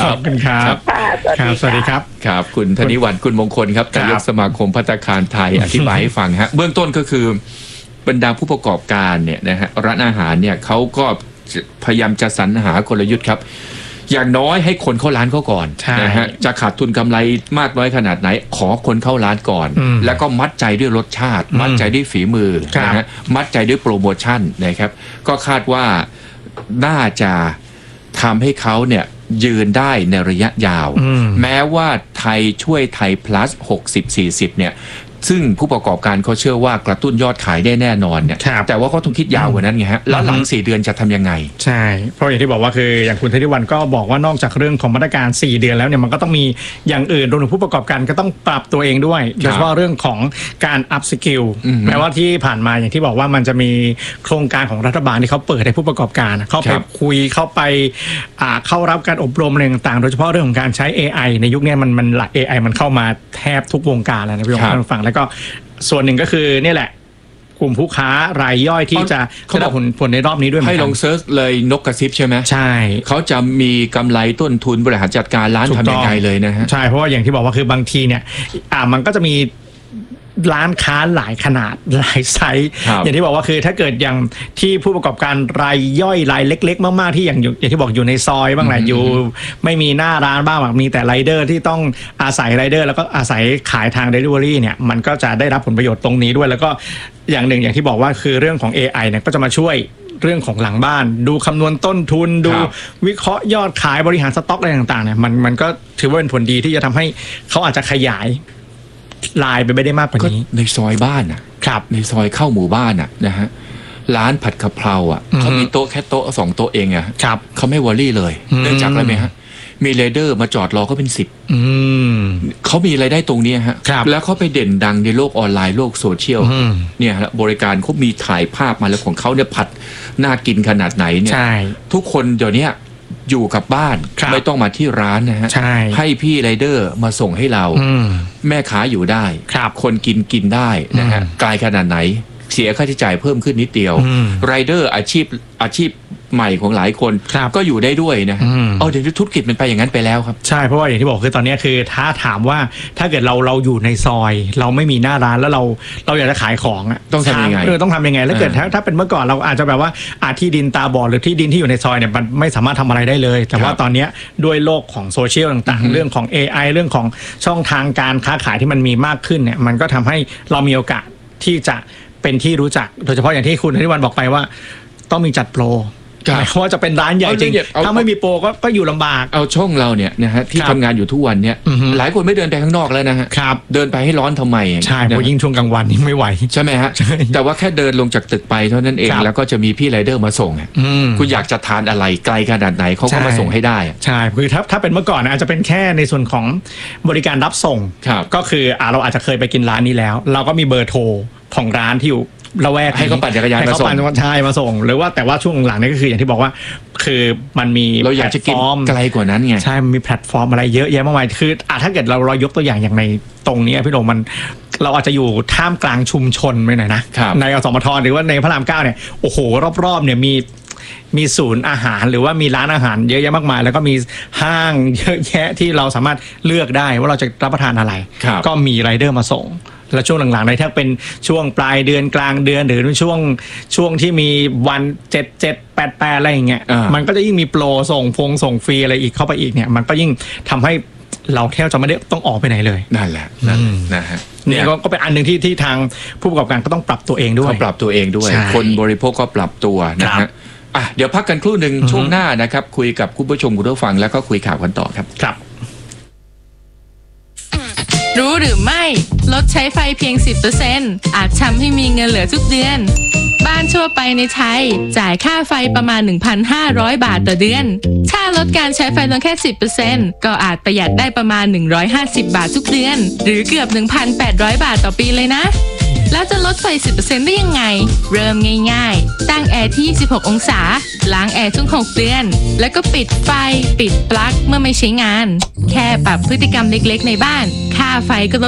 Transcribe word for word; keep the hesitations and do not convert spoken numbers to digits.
ขอบคุณครับครับสวัสดีครับครับคุณธนิวัฒน์กุลมงคลครับนายกสมาคมภัตตาคารไทยอธิบายให้ฟังฮะเบื้องต้นก็คือบรรดาผู้ประกอบการเนี่ยนะฮะร้านอาหารเนี่ยเขาก็พยายามจะสรรหากลยุทธ์ครับอย่างน้อยให้คนเข้าร้านเขาก่อนนะฮะจะขาดทุนกำไรมากน้อยขนาดไหนขอคนเข้าร้านก่อนแล้วก็มัดใจด้วยรสชาติมัดใจด้วยฝีมือนะฮะมัดใจด้วยโปรโมชั่นนะครับก็คาดว่าน่าจะทำให้เขาเนี่ยยืนได้ในระยะยาวแม้ว่าไทยช่วยไทย plus หกสิบ สี่สิบเนี่ยซึ่งผู้ประกอบการเขาเชื่อว่ากระตุ้นยอดขายได้แน่นอนเนี่ยแต่ว่าเขาต้องคิดยาวกว่านั้นไงฮะแล้วหลังสี่เดือนจะทำยังไงใช่เพราะอย่างที่บอกว่าคืออย่างคุณธนิวัฒน์ก็บอกว่านอกจากเรื่องของมาตรการสี่เดือนแล้วเนี่ยมันก็ต้องมีอย่างอื่นรวมถึงผู้ประกอบการก็ต้องปรับตัวเองด้วยโดยเฉพาะเรื่องของการอัพสกิลแม้ว่าที่ผ่านมาอย่างที่บอกว่ามันจะมีโครงการของรัฐบาลที่เขาเปิดให้ผู้ประกอบการเข้าไปคุยเข้าไปเข้ารับการอบรมอะไรต่างๆโดยเฉพาะเรื่องของการใช้ เอ ไอ ในยุคนี้มันมัน เอ ไอ มันเข้ามาแทบทุกวงการแล้วนะพี่ท่านฟังแล้วก็ส่วนหนึ่งก็คือนี่แหละกลุ่มผู้ค้ารายย่อยที่จะได้ผลผลในรอบนี้ด้วยให้ลงเซิร์ชเลยนกกระซิบใช่ไหมใช่เขาจะมีกำไรต้นทุนบริหารจัดการร้านทำยังไงเลยนะฮะใช่เพราะว่าอย่างที่บอกว่าคือบางทีเนี่ยอ่ามันก็จะมีร้านค้าหลายขนาดหลายไซส์อย่างที่บอกว่าคือถ้าเกิดอย่างที่ผู้ประกอบการรายย่อยรายเล็กๆมากๆที่อย่างอย่างที่บอกอยู่ในซอยบ้างแหละอยู่ไม่มีหน้าร้านบ้างมีแต่ไรเดอร์ที่ต้องอาศัยไรเดอร์แล้วก็อาศัยขายทาง Delivery เนี่ยมันก็จะได้รับผลประโยชน์ตรงนี้ด้วยแล้วก็อย่างหนึ่งอย่างที่บอกว่าคือเรื่องของ เอ ไอ เนี่ยก็จะมาช่วยเรื่องของหลังบ้านดูคำนวณต้นทุนดูวิเคราะห์ยอดขายบริหารสต็อกอะไรต่างๆเนี่ยมันมันก็ถือว่าเป็นผลดีที่จะทำให้เขาอาจจะขยายลายไปไม่ได้มากกว่านี้ในซอยบ้านอ่ะครับในซอยเข้าหมู่บ้านอ่ะนะฮะร้านผัดกะเพราอ่ะเขามีโต๊ะแค่โต๊ะสองโต๊ะเองอ่ะครับเขาไม่วอรี่เลยเนื่องจากอะไรไหมฮะมีเรเดอร์มาจอดรอเขาเป็นสิบเขามีรายได้ตรงนี้ฮะแล้วเขาไปเด่นดังในโลกออนไลน์โลกโซเชียลเนี่ยฮะบริการเขามีถ่ายภาพมาแล้วของเขาเนี่ยผัดน่ากินขนาดไหนเนี่ยทุกคนเดี๋ยวนี้อยู่กับบ้านไม่ต้องมาที่ร้านนะฮะ ใ, ให้พี่ไรเดอร์มาส่งให้เราแม่ค้าอยู่ได้คนกินกินได้นะฮะไกลขนาดไหนเสียค่าใช้จ่ายเพิ่มขึ้นนิดเดียวไรเดอร์อาชีพอาชีพใหม่ของหลายคนก็อยู่ได้ด้วยนะเอาเดี๋ยวธุรกิจมันไปอย่างนั้นไปแล้วครับใช่เพราะว่าอย่างที่บอกคือตอนนี้คือถ้าถามว่าถ้าเกิดเราเราอยู่ในซอยเราไม่มีหน้าร้านแล้วเราเราอยากจะขายของอ่ะต้องทำยังไงเออต้องทำยังไงแล้วเกิดถ้าถ้าเป็นเมื่อก่อนเราอาจจะแบบว่าอาที่ดินตาบอดหรือที่ดินที่อยู่ในซอยเนี่ยมันไม่สามารถทำอะไรได้เลยแต่ว่าตอนนี้ด้วยโลกของโซเชียลต่างๆเรื่องของ เอ ไอ เรื่องของช่องทางการค้าขายที่มันมีมากขึ้นเนี่ยมันก็ทำให้เรามีโอกาสที่จะเป็นที่รู้จักโดยเฉพาะอย่างที่คุณธนิวัฒน์บอกไปว่าต้องมีจัดโปรหมายความว่าจะเป็นร้านใหญ่จริงถ้าไม่มีโปรก็ก็อยู่ลำบากเอาช่องเราเนี่ยนะฮะที่ทำงานอยู่ทุกวันเนี่ยหลายคนไม่เดินไปข้างนอกแล้วนะฮะเดินไปให้ร้อนทำไมใช่เพราะยิ่งช่วงกลางวันนี่ไม่ไหวใช่ไหมฮะแต่ว่าแค่เดินลงจากตึกไปเท่านั้นเองแล้วก็จะมีพี่ไรเดอร์มาส่งคุณอยากจะทานอะไรไกลขนาดไหนเขาก็มาส่งให้ได้ใช่คือถ้าถ้าเป็นเมื่อก่อนอาจจะเป็นแค่ในส่วนของบริการรับส่งก็คือเราอาจจะเคยไปกินร้านนี้แล้วเราก็มีเบอร์โทรของร้านที่อยู่ละแวกให้เขาปั่นจักรยานมาส่งใช่มาส่งหรือว่าแต่ว่าช่วงหลังนี่ก็คืออย่างที่บอกว่าคือมันมีเราอยากจะกินไกลกว่านั้นไงใช่มันมีแพลตฟอร์มอะไรเยอะแยะมากมายคืออ่ะถ้าเกิดเราเรายกตัวอย่างอย่างในตรงนี้พี่โดมมันเราอาจจะอยู่ท่ามกลางชุมชนไปหน่อยนะในอสมทหรือว่าในพระรามเก้าเนี่ยโอ้โหรอบๆเนี่ยมีมีศูนย์อาหารหรือว่ามีร้านอาหารเยอะแยะมากมายแล้วก็มีห้างเยอะแยะที่เราสามารถเลือกได้ว่าเราจะรับประทานอะไรก็มีไรเดอร์มาส่งแล้วช่วงหลังๆในถ้าเป็นช่วงปลายเดือนกลางเดือนหรือช่วงช่วงที่มีวันเจ็ด เจ็ด แปด แปดอะไรอย่างเงี้ยมันก็จะยิ่งมีโปรส่งฟงส่งฟรีอะไรอีกเข้าไปอีกเนี่ยมันก็ยิ่งทำให้เราแทบจะไม่ได้ต้องออกไปไหนเลยนั่นแหละนะฮะนี่ก็เป็นอันหนึ่งที่ที่ทางผู้ประกอบการก็ต้องปรับตัวเองด้วยปรับตัวเองด้วยคนบริโภคก็ปรับตัวนะฮะอ่ะเดี๋ยวพักกันครู่หนึ่งช่วงหน้านะครับคุยกับคุณผู้ชมคุณผู้ฟังแล้วก็คุยข่าวกันต่อครับครับรู้หรือไม่ลดใช้ไฟเพียง สิบเปอร์เซ็นต์ อาจทำให้มีเงินเหลือทุกเดือนบ้านทั่วไปในไทยจ่ายค่าไฟประมาณ หนึ่งพันห้าร้อย บาทต่อเดือนถ้าลดการใช้ไฟลงแค่ สิบเปอร์เซ็นต์ ก็อาจประหยัดได้ประมาณหนึ่งร้อยห้าสิบบาททุกเดือนหรือเกือบ หนึ่งพันแปดร้อย บาทต่อปีเลยนะแล้วจะลดไฟ สิบเปอร์เซ็นต์ ได้ยังไงเริ่มง่ายๆตั้งแอร์ที่ยี่สิบหกองศาล้างแอร์ทุกหกเดือนแล้วก็ปิดไฟปิดปลั๊กเมื่อไม่ใช้งานแค่ปรับพฤติกรรมเล็กๆในบ้านค่าไฟก็ลด